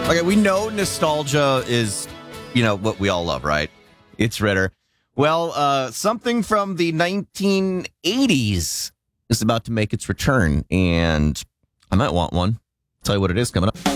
Okay, we know nostalgia is, what we all love, right? It's Ritter. Well, something from the 1980s is about to make its return, and I might want one. Tell you what it is coming up.